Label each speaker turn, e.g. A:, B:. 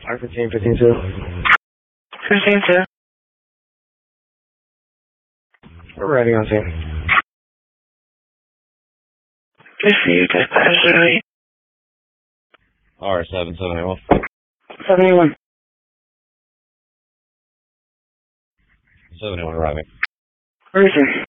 A: R15, 15-2.
B: 15-2.
A: We're ready on scene.
B: Good for you, dispatch.
A: R7, 71.
B: 71.
A: 71 arriving.
B: Where is he?